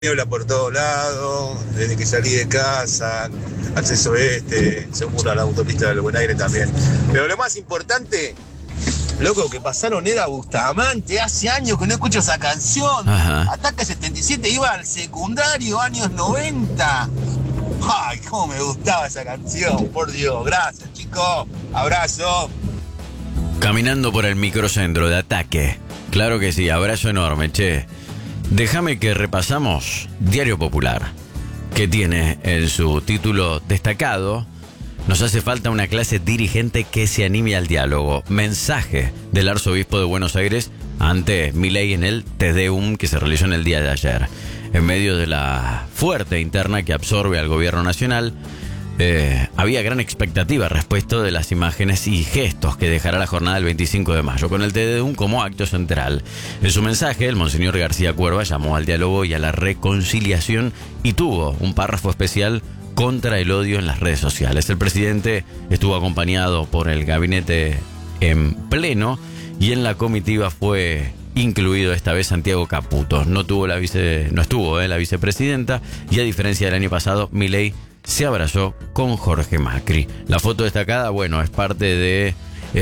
Niebla por todos lados, desde que salí de casa, acceso seguro a la autopista del Buen Aire también. Pero lo más importante, loco, que pasaron era Bustamante, hace años que no escucho esa canción. Ajá. Ataque 77, iba al secundario, años 90. Ay, cómo me gustaba esa canción, por Dios. Gracias, chicos. Abrazo. Caminando por el microcentro de Ataque. Claro que sí, abrazo enorme, che. Déjame que repasamos Diario Popular, que tiene en su título destacado: nos hace falta una clase dirigente que se anime al diálogo. Mensaje del arzobispo de Buenos Aires ante Milei en el Te Deum que se realizó en el día de ayer. En medio de la fuerte interna que absorbe al gobierno nacional, había gran expectativa respecto de las imágenes y gestos que dejará la jornada del 25 de mayo, con el Te Deum como acto central. En su mensaje, el monseñor García Cuerva llamó al diálogo y a la reconciliación y tuvo un párrafo especial contra el odio en las redes sociales. El presidente estuvo acompañado por el gabinete en pleno y en la comitiva fue incluido esta vez Santiago Caputo. No estuvo la vicepresidenta, y a diferencia del año pasado, Milei se abrazó con Jorge Macri. La foto destacada, bueno, es parte de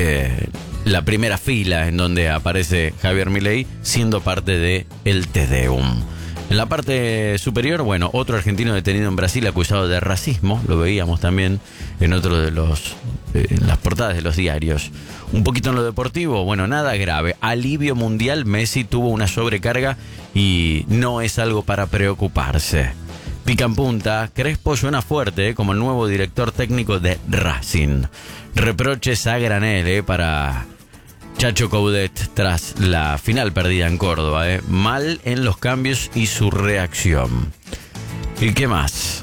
la primera fila en donde aparece Javier Milei siendo parte de el Te Deum. En la parte superior, bueno, otro argentino detenido en Brasil acusado de racismo. Lo veíamos también en otro de en las portadas de los diarios. Un poquito en lo deportivo, bueno, nada grave. Alivio mundial, Messi tuvo una sobrecarga y no es algo para preocuparse. Pica en punta, Crespo suena fuerte como el nuevo director técnico de Racing. Reproches a granel para Chacho Coudet tras la final perdida en Córdoba. Mal en los cambios y su reacción. ¿Y qué más?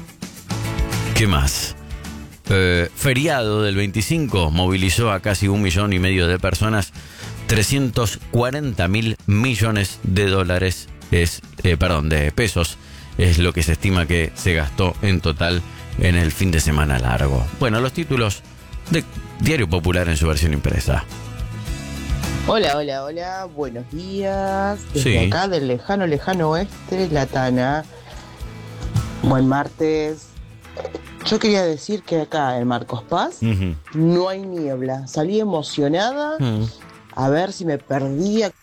¿Qué más? Feriado del 25 movilizó a casi 1,5 millones de personas. 340.000 millones de dólares de pesos es lo que se estima que se gastó en total en el fin de semana largo. Bueno, los títulos de Diario Popular en su versión impresa. Hola, hola, hola, buenos días. Desde Sí. acá del lejano oeste, La Tana. Buen martes. Yo quería decir que acá en Marcos Paz no hay niebla. Salí emocionada a ver si me perdía.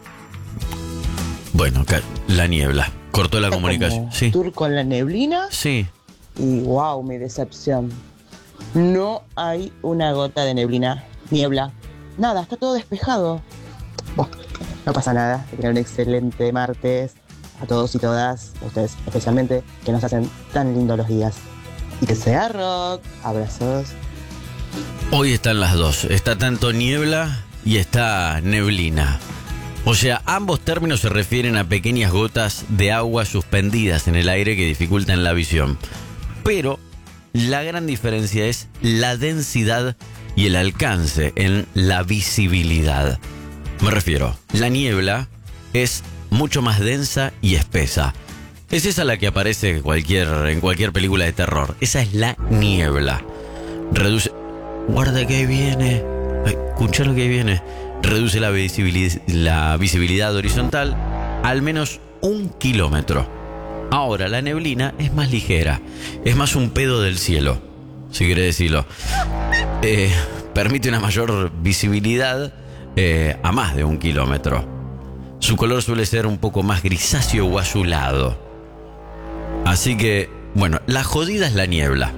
Bueno, la niebla cortó la comunicación. Como Sí. tour con la neblina Sí. y wow, mi decepción. No hay una gota de niebla. Nada, está todo despejado. Bueno, no pasa nada, que tengan un excelente martes a todos y todas, a ustedes especialmente, que nos hacen tan lindos los días. Y que sea rock, abrazos. Hoy están las dos. Está tanto niebla y está neblina. O sea, ambos términos se refieren a pequeñas gotas de agua suspendidas en el aire que dificultan la visión. Pero la gran diferencia es la densidad y el alcance en la visibilidad. Me refiero, la niebla es mucho más densa y espesa. Es esa la que aparece en cualquier película de terror. Esa es la niebla. Reduce... Guarda que ahí viene. Ay, escuchá lo que ahí viene. Reduce la visibilidad horizontal al menos 1 kilómetro. Ahora, la neblina es más ligera. Es más un pedo del cielo, si querés decirlo. Permite una mayor visibilidad a más de 1 kilómetro. Su color suele ser un poco más grisáceo o azulado. Así que, bueno, la jodida es la niebla.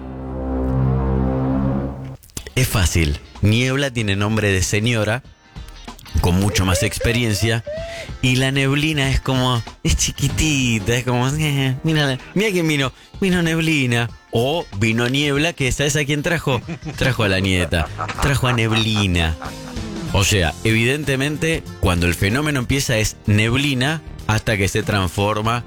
Es fácil. Niebla tiene nombre de señora, con mucho más experiencia. Y la neblina es chiquitita, es como, mira quién vino neblina. O vino niebla, que ¿sabes a quién trajo? Trajo a la nieta, trajo a neblina. O sea, evidentemente, cuando el fenómeno empieza es neblina hasta que se transforma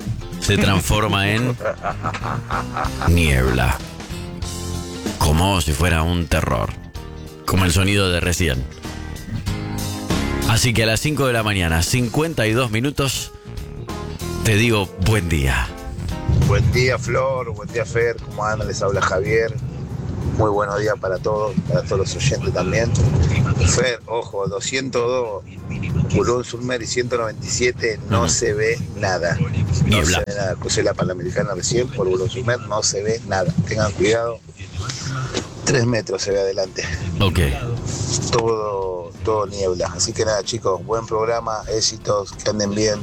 en niebla. Como si fuera un terror. Como el sonido de recién. Así que a las 5 de la mañana, 52 minutos, te digo buen día. Buen día, Flor. Buen día, Fer. ¿Cómo andan? Les habla Javier. Muy buenos días para todos los oyentes también. Fer, ojo, 202, Boulogne-sur-Mer y 197 no se ve nada. No Niebla. se ve nada. Crucé la Panamericana recién por Boulogne-sur-Mer, no se ve nada. Tengan cuidado. 3 metros se ve adelante. Ok. Todo niebla. Así que nada, chicos, buen programa, éxitos, que anden bien.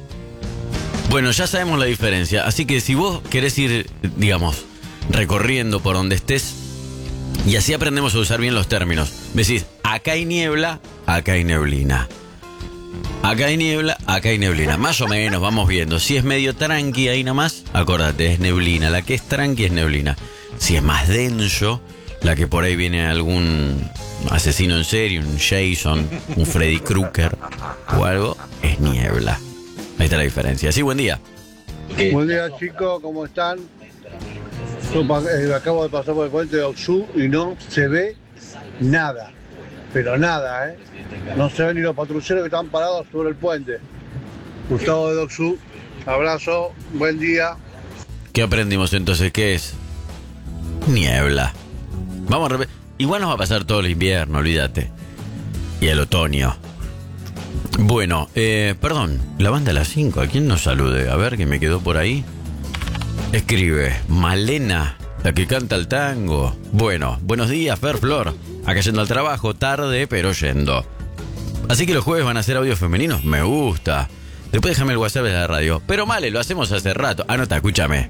Bueno, ya sabemos la diferencia. Así que si vos querés ir, digamos, recorriendo por donde estés, y así aprendemos a usar bien los términos. Decís, acá hay niebla, acá hay neblina. Acá hay niebla, acá hay neblina. Más o menos, vamos viendo. Si es medio tranqui ahí nomás, acordate, es neblina. La que es tranqui es neblina. Si es más denso, la que por ahí viene algún asesino en serie, un Jason, un Freddy Krueger o algo, es niebla. Ahí está la diferencia. Sí, buen día. Buen día, chicos, ¿cómo están? Yo acabo de pasar por el puente de Oxú y no se ve nada, pero nada, ¿eh? No se ven ni los patrulleros que están parados sobre el puente. Gustavo de Oxú, abrazo, buen día. ¿Qué aprendimos entonces? ¿Qué es? Niebla. Vamos a repetir. Igual nos va a pasar todo el invierno, olvídate. Y el otoño. Bueno, perdón, la banda a las 5, ¿a quién nos salude? A ver, que me quedó por ahí. Escribe, Malena, la que canta el tango. Bueno, buenos días, Fer Flor. Acá yendo al trabajo, tarde, pero yendo. Así que los jueves van a ser audios femeninos, me gusta. Después déjame el WhatsApp de la radio. Pero Male, lo hacemos hace rato. Anota, escúchame.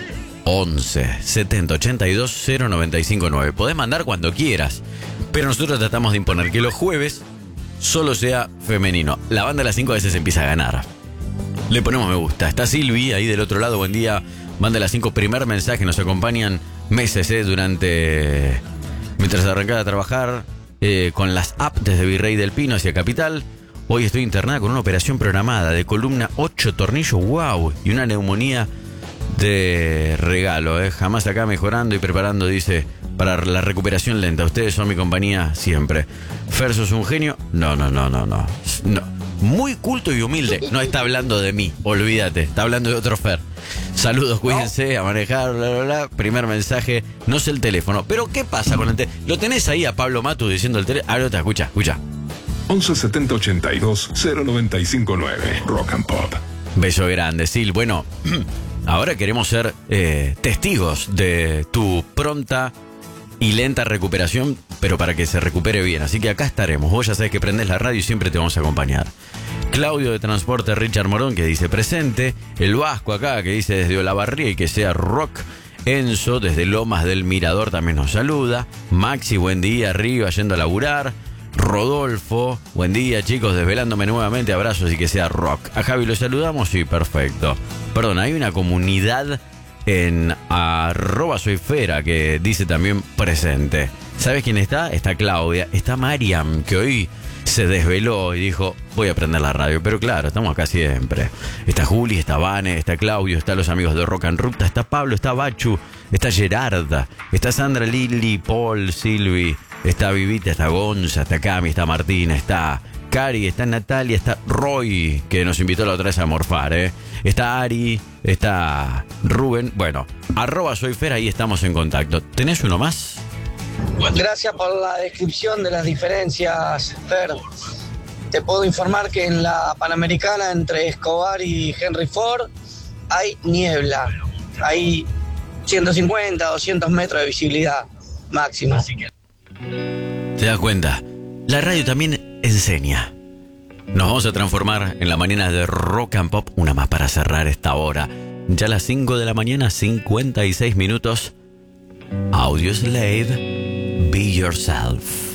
11 70 82 0959. Podés mandar cuando quieras, pero nosotros tratamos de imponer que los jueves solo sea femenino. La banda a las 5 a veces empieza a ganar. Le ponemos me gusta. Está Silvi ahí del otro lado. Buen día. Banda a las 5. Primer mensaje. Nos acompañan meses durante... Mientras arrancaba a trabajar con las apps desde Virrey del Pino hacia Capital. Hoy estoy internada con una operación programada de columna 8 tornillos. ¡Wow! Y una neumonía de regalo. Jamás acá mejorando y preparando, dice, para la recuperación lenta. Ustedes son mi compañía siempre. Fer, ¿sos un genio? No. Muy culto y humilde. No está hablando de mí, olvídate. Está hablando de otro Fer. Saludos, cuídense, a manejar, bla, bla, bla. Primer mensaje, no sé el teléfono. Pero ¿qué pasa con el teléfono? ¿Lo tenés ahí a Pablo Matu diciendo el teléfono? Ahora te escucha. 11 70 82 0959. Rock and Pop. Beso grande, Sil. Bueno, ahora queremos ser testigos de tu pronta y lenta recuperación, pero para que se recupere bien. Así que acá estaremos. Vos ya sabés que prendés la radio y siempre te vamos a acompañar. Claudio de Transporte Richard Morón, que dice presente. El Vasco acá, que dice desde Olavarría y que sea rock. Enzo desde Lomas del Mirador también nos saluda. Maxi, buen día, arriba, yendo a laburar. Rodolfo, buen día, chicos, desvelándome nuevamente, abrazos y que sea rock. A Javi lo saludamos, sí, perfecto. Perdón, hay una comunidad en @soyfera que dice también presente. ¿Sabes quién está? Está Claudia, está Mariam, que hoy se desveló y dijo, voy a prender la radio. Pero claro, estamos acá siempre. Está Juli, está Vane, está Claudio, está los amigos de Rock and Ruta, está Pablo, está Bachu, está Gerarda, está Sandra, Lili, Paul, Silvi, está Vivita, está Gonza, está Cami, está Martina, está Cari, está Natalia, está Roy, que nos invitó la otra vez a morfar, Está Ari, está Rubén. Bueno, @soyfera, ahí estamos en contacto. ¿Tenés uno más? Gracias por la descripción de las diferencias, Fer. Te puedo informar que en la Panamericana entre Escobar y Henry Ford hay niebla. Hay 150, 200 metros de visibilidad máxima. ¿Te das cuenta? La radio también enseña. Nos vamos a transformar en la mañana de Rock and Pop, una más para cerrar esta hora. Ya a las 5 de la mañana, 56 minutos. Audioslave, Be Yourself.